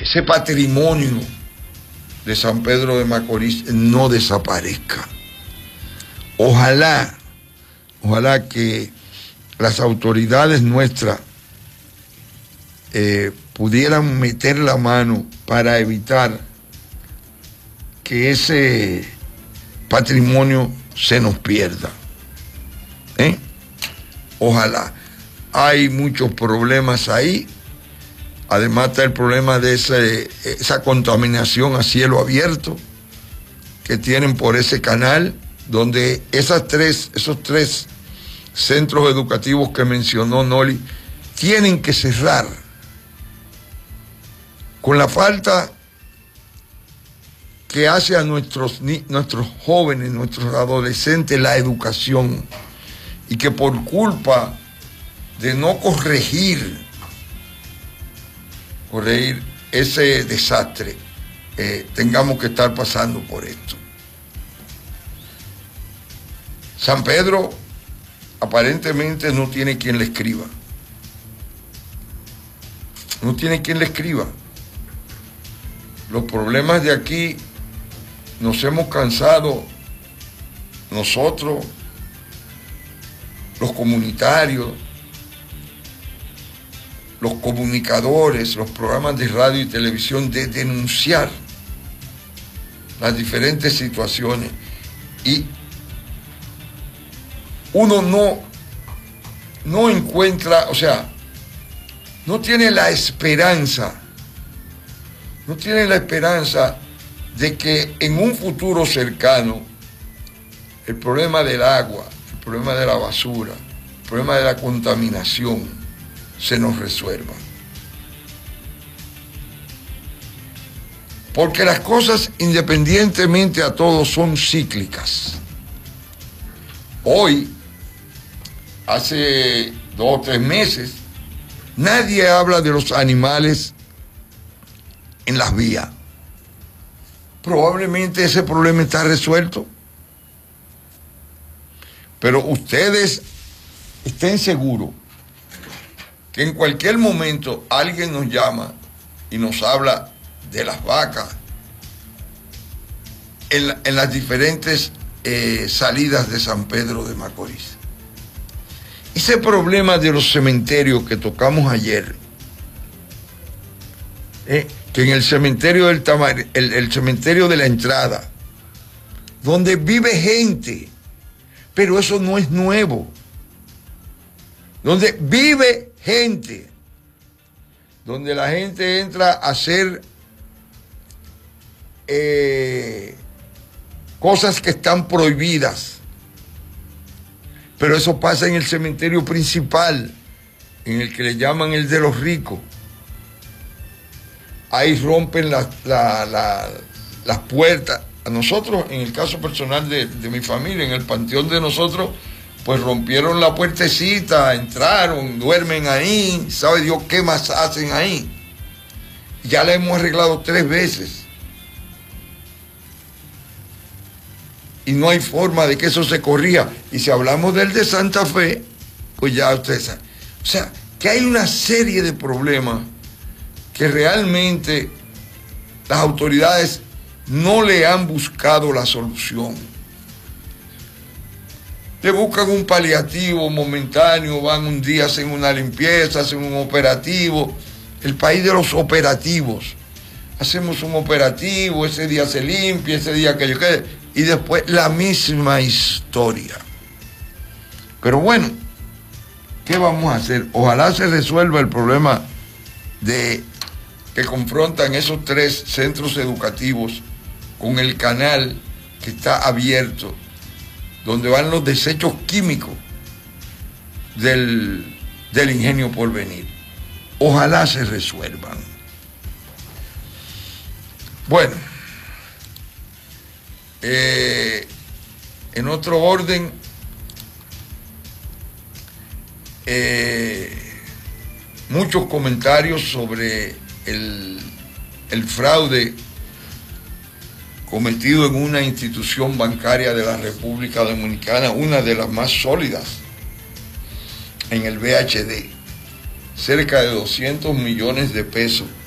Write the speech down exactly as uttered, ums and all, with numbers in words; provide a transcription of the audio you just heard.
ese patrimonio de San Pedro de Macorís no desaparezca. Ojalá, ojalá que las autoridades nuestras eh, pudieran meter la mano para evitar que ese patrimonio se nos pierda. ¿Eh? Ojalá. Hay muchos problemas ahí. Además está el problema de ese, esa contaminación a cielo abierto que tienen por ese canal, donde esas tres, esos tres centros educativos que mencionó Noli tienen que cerrar. Con la falta que hace a nuestros, nuestros jóvenes, nuestros adolescentes la educación, y que por culpa de no corregir, corregir ese desastre, eh, tengamos que estar pasando por esto. San Pedro aparentemente no tiene quien le escriba. No tiene quien le escriba. Los problemas de aquí nos hemos cansado nosotros, los comunitarios, los comunicadores, los programas de radio y televisión, de denunciar las diferentes situaciones, y uno no, no encuentra, o sea, no tiene la esperanza, no tiene la esperanza de que en un futuro cercano el problema del agua, el problema de la basura, el problema de la contaminación se nos resuelva. Porque las cosas, independientemente a todos, son cíclicas. Hoy, hace dos o tres meses, nadie habla de los animales en las vías. Probablemente ese problema está resuelto. Pero ustedes estén seguros que en cualquier momento alguien nos llama y nos habla de las vacas en, la, en las diferentes eh, salidas de San Pedro de Macorís. Ese problema de los cementerios que tocamos ayer, eh, que en el cementerio del Tamar, el, el cementerio de la entrada, donde vive gente, pero eso no es nuevo, donde vive gente, donde la gente entra a hacer eh, cosas que están prohibidas, pero eso pasa en el cementerio principal, en el que le llaman el de los ricos. Ahí rompen la, la, la, las puertas. A nosotros, en el caso personal de, de mi familia, en el panteón de nosotros, pues rompieron la puertecita, entraron, duermen ahí, sabe Dios qué más hacen ahí. Ya la hemos arreglado tres veces. Y no hay forma de que eso se corrija. Y si hablamos del de Santa Fe, pues ya ustedes saben. O sea, que hay una serie de problemas que realmente las autoridades no le han buscado la solución. Le buscan un paliativo momentáneo, van un día, hacen una limpieza, hacen un operativo. El país de los operativos. Hacemos un operativo, ese día se limpia, ese día que yo quede, y después la misma historia. Pero bueno, ¿qué vamos a hacer? Ojalá se resuelva el problema de que confrontan esos tres centros educativos con el canal que está abierto, donde van los desechos químicos del, del Ingenio Porvenir. Ojalá se resuelvan. Bueno, eh, en otro orden, eh, muchos comentarios sobre el, el fraude cometido en una institución bancaria de la República Dominicana, una de las más sólidas en el B H D, cerca de doscientos millones de pesos